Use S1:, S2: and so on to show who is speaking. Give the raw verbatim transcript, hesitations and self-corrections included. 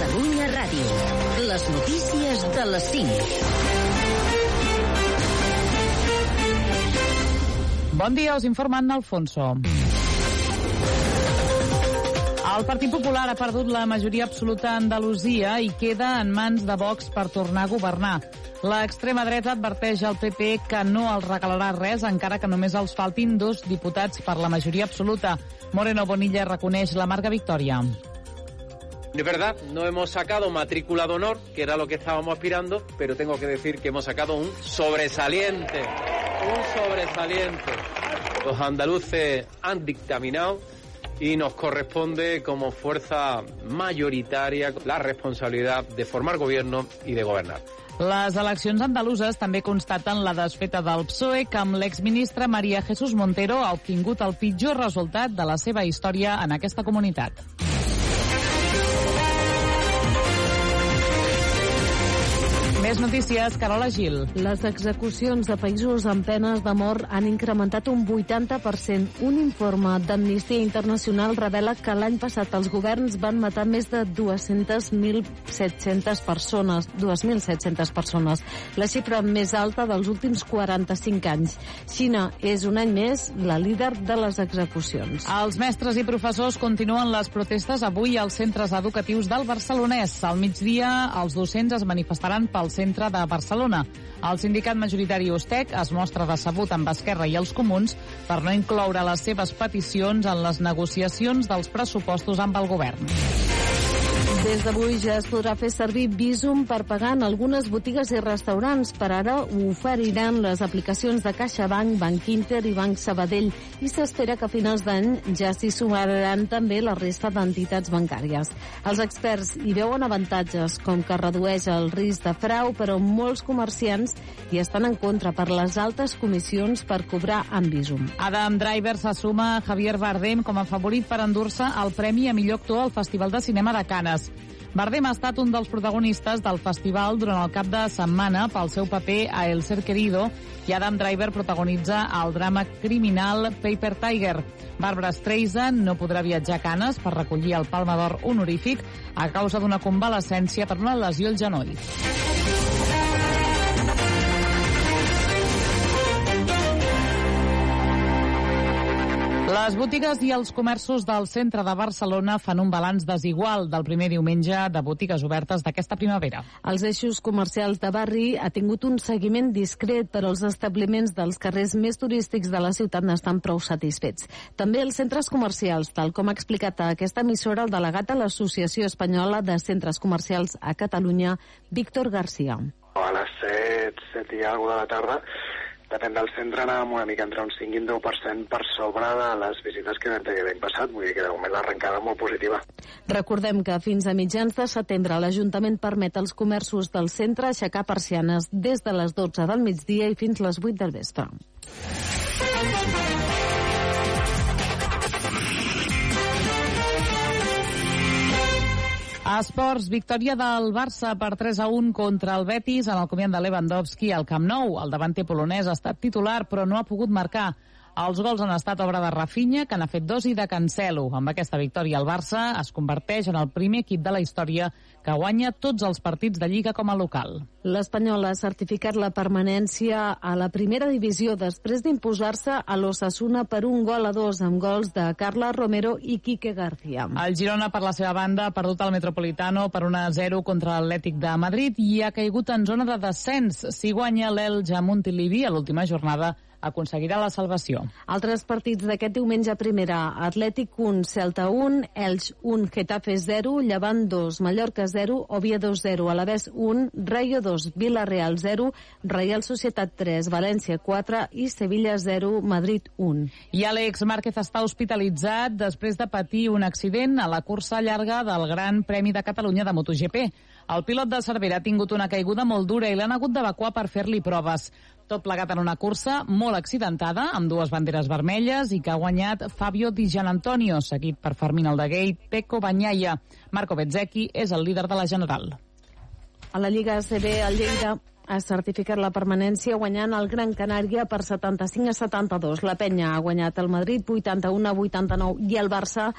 S1: Catalunya Ràdio. Les notícies de les cinc.
S2: Bon dia, us informa en Alfonso. El Partit Popular ha perdut la majoria absoluta a Andalusia i queda en mans de Vox per tornar a governar. L'extrema dreta adverteix al P P que no els regalarà res, encara que només els faltin dos diputats per la majoria absoluta. Moreno Bonilla reconeix l'amarga victòria.
S3: Es verdad, no hemos sacado matrícula de honor, que era lo que estábamos aspirando, pero tengo que decir que hemos sacado un sobresaliente, un sobresaliente. Los andaluces han dictaminado y nos corresponde como fuerza mayoritaria la responsabilidad de formar gobierno y de gobernar.
S2: Les eleccions andaluses també constaten la desfeta del P S O E, que amb l'exministre María Jesús Montero ha obtingut el pitjor resultat de la seva història en aquesta comunitat. Més notícies, Carola Gil.
S4: Les execucions de països amb penes de mort han incrementat un vuitanta per cent. Un informe d'Amnistia Internacional revela que l'any passat els governs van matar més de dos mil set-centes persones, dos mil set-centes persones, la xifra més alta dels últims quaranta-cinc anys. Xina és un any més la líder de les execucions.
S2: Els mestres i professors continuen les protestes avui als centres educatius del Barcelonès. Al migdia, els docents es manifestaran pel centre de Barcelona. El sindicat majoritari Ustec es mostra decebut amb Esquerra i els Comuns per no incloure les seves peticions en les negociacions dels pressupostos amb el govern.
S4: Des d'avui ja es podrà fer servir Bizum per pagar en algunes botigues i restaurants. Per ara ho oferiran les aplicacions de CaixaBank, Banc Inter i Banc Sabadell i s'espera que a finals d'any ja s'hi sumaran també la resta d'entitats bancàries. Els experts hi veuen avantatges, com que redueix el risc de frau, però molts comerciants hi estan en contra per les altes comissions per cobrar amb Bizum.
S2: Adam Driver s'assuma a Javier Bardem com a favorit per endur-se el Premi a millor actor al Festival de Cinema de Canes. Bardem ha estat un dels protagonistes del festival durant el cap de setmana pel seu paper a El Ser Querido, i Adam Driver protagonitza el drama criminal Paper Tiger. Barbara Streisand no podrà viatjar a Canes per recollir el Palma d'Or honorífic a causa d'una convalescència per una lesió al genoll. Les botigues i els comerços del centre de Barcelona fan un balanç desigual del primer diumenge de botigues obertes d'aquesta primavera.
S4: Els eixos comercials de barri ha tingut un seguiment discret, però els establiments dels carrers més turístics de la ciutat n'estan prou satisfets. També els centres comercials, tal com ha explicat a aquesta emissora el delegat de l'Associació Espanyola de Centres Comercials a Catalunya, Víctor García.
S5: A les set, set i alguna de la tarda, depèn del centre, anàvem una mica entre un cinc i un deu per cent per sobre de les visites que vam tenir l'any passat, vull dir que de moment l'arrencada molt positiva.
S4: Recordem que fins a mitjans de setembre l'Ajuntament permet als comerços del centre aixecar persianes des de les dotze del migdia i fins les vuit del vespre.
S2: A esports, victòria del Barça per tres a un contra el Betis en el comiat de Lewandowski al Camp Nou. El davanter polonès ha estat titular, però no ha pogut marcar. Els gols han estat obra de Rafinha, que n'ha fet dos, i de Cancelo. Amb aquesta victòria, el Barça es converteix en el primer equip de la història que guanya tots els partits de Lliga com a local.
S4: L'Espanyol ha certificat la permanència a la primera divisió després d'imposar-se a l'Osasuna per un gol a dos, amb gols de Carla Romero i Quique García.
S2: El Girona, per la seva banda, ha perdut el Metropolitano per un a zero contra l'Atlètic de Madrid i ha caigut en zona de descens. Si guanya l'Elx a Montilivi a l'última jornada, aconseguirà la salvació.
S4: Altres partits d'aquest diumenge a primera: Atlètic un, Celta un, Elx un, Getafe zero, Llevant dos, Mallorca zero, Oviedo zero, Alavés un, Rayo dos, Villarreal zero, Reial Societat tres, València quatre i Sevilla zero, Madrid un.
S2: I Àlex Márquez està hospitalitzat després de patir un accident a la cursa llarga del Gran Premi de Catalunya de MotoGP. El pilot de Cervera ha tingut una caiguda molt dura i l'han hagut d'evacuar per fer-li proves. Tot plegat en una cursa molt accidentada, amb dues banderes vermelles, i que ha guanyat Fabio Di Gianantonio, seguit per Fermín Aldeguer i Pecco Bagnaia. Marco Bezzecchi és el líder de la general.
S4: A la Lliga A C B, el Lleida ha certificat la permanència guanyant el Gran Canària per setanta-cinc a setanta-dos. La Penya ha guanyat el Madrid vuitanta-u a vuitanta-nou i el Barça